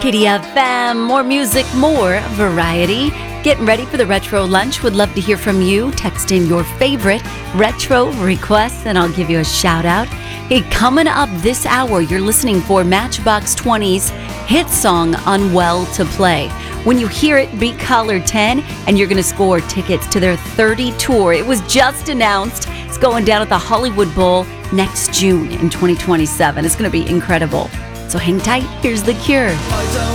KDFM, more music, more variety. Getting ready for the Retro Lunch. Would love to hear from you. Text in your favorite retro requests and I'll give you a shout out. Hey, coming up this hour, you're listening for Matchbox 20's hit song, Unwell to Play. When you hear it, beat caller 10 and you're going to score tickets to their 30 tour. It was just announced. It's going down at the Hollywood Bowl next June in 2027. It's going to be incredible. So hang tight. Here's The Cure.